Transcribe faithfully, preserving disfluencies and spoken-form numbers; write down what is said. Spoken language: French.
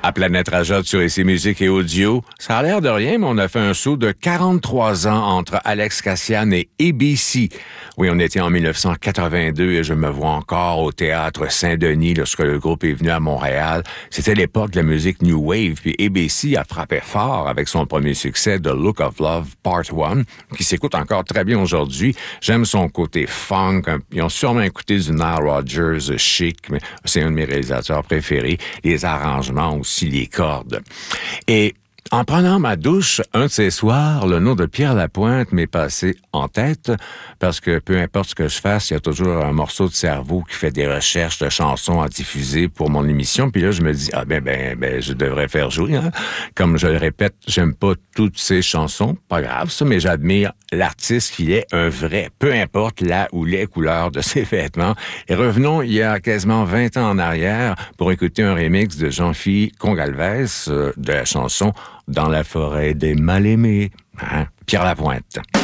À Planète Rajot sur Ici Musique et Audio, ça a l'air de rien, mais on a fait un saut de quarante-trois ans entre Alex Cassian et A B C. Oui, on était en dix-neuf cent quatre-vingt-deux et je me vois encore au Théâtre Saint-Denis lorsque le groupe est venu à Montréal. C'était l'époque de la musique New Wave, puis A B C a frappé fort avec son premier succès, The Look of Love Part one, qui s'écoute encore très bien aujourd'hui. J'aime son côté funk. Ils ont sûrement écouté du Nile Rodgers chic, mais c'est un de mes réalisateurs préférés. Les arrangements aussi, les cordes. Et en prenant ma douche, un de ces soirs, le nom de Pierre Lapointe m'est passé en tête parce que peu importe ce que je fasse, il y a toujours un morceau de cerveau qui fait des recherches de chansons à diffuser pour mon émission. Puis là, je me dis, ah ben, ben, ben, je devrais faire jouer. Hein? Comme je le répète, j'aime pas toutes ces chansons. Pas grave, ça, mais j'admire l'artiste qui est un vrai, peu importe la ou les couleurs de ses vêtements. Et revenons il y a quasiment vingt ans en arrière pour écouter un remix de Jean-Philippe Congalvez euh, de la chanson Dans la forêt des mal-aimés, hein? Pierre Lapointe.